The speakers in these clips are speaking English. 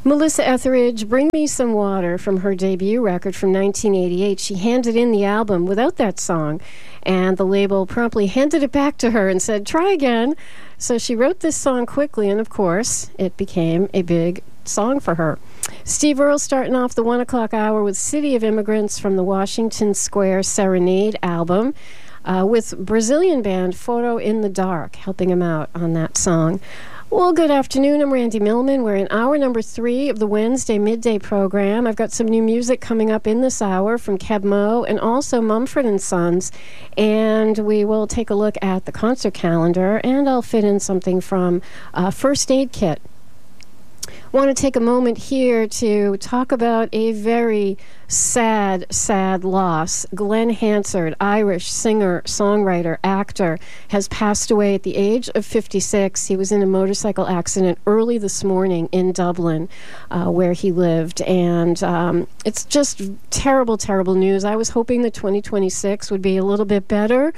Melissa Etheridge, Bring Me Some Water, from her debut record from 1988. She handed in the album without that song, and the label promptly handed it back to her and said, try again. So she wrote this song quickly, and of course, it became a big song for her. Steve Earle starting off the 1 o'clock hour with City of Immigrants from the Washington Square Serenade album, with Brazilian band Photo in the Dark helping him out on that song. Well, good afternoon. I'm Randy Millman. We're in hour number 3 of the Wednesday midday program. I've got some new music coming up in this hour from Keb Mo and also Mumford & Sons. And we will take a look at the concert calendar, and I'll fit in something from First Aid Kit. Want to take a moment here to talk about a very sad loss. Glenn Hansard, Irish singer, songwriter, actor, has passed away at the age of 56. He was in a motorcycle accident early this morning in Dublin, where he lived. And it's just terrible news. I was hoping that 2026 would be a little bit better,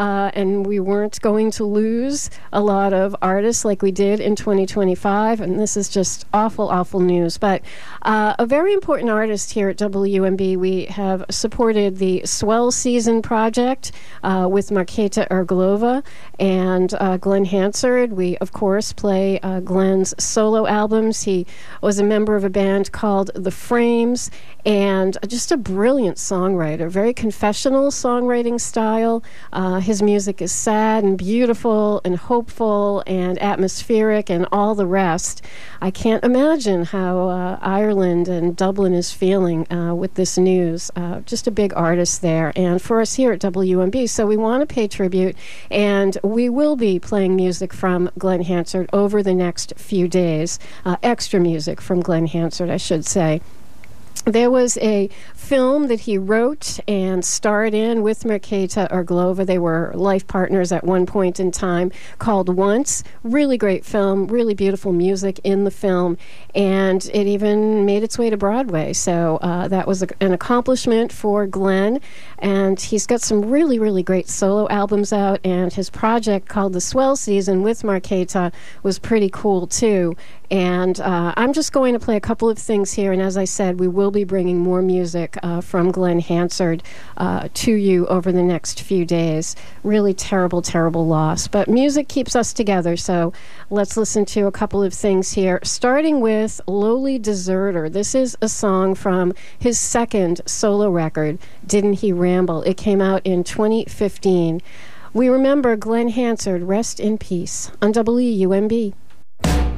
and we weren't going to lose a lot of artists like we did in 2025. And this is just awful news. But a very important artist here at WMB, we have supported the Swell Season project with Markéta Irglova and Glenn Hansard. We, of course, play Glenn's solo albums. He was a member of a band called The Frames, and just a brilliant songwriter, very confessional songwriting style. His music is sad and beautiful and hopeful and atmospheric and all the rest. I can't imagine how Ireland and Dublin is feeling with this news. Just a big artist there, and for us here at WMB. So we want to pay tribute, and we will be playing music from Glenn Hansard over the next few days. Extra music from Glenn Hansard, I should say. There was a film that he wrote and starred in with Markéta Irglova. They were life partners at one point in time, called Once. Really great film, really beautiful music in the film, and it even made its way to Broadway. So that was an accomplishment for Glenn, and he's got some really great solo albums out, and his project called The Swell Season with Markéta was pretty cool too. And I'm just going to play a couple of things here, and as I said, we will be bringing more music from Glenn Hansard to you over the next few days. Really terrible loss. But music keeps us together, so let's listen to a couple of things here, starting with Lowly Deserter. This is a song from his second solo record, Didn't He Ramble? It came out in 2015. We remember Glenn Hansard, rest in peace, on WUMB.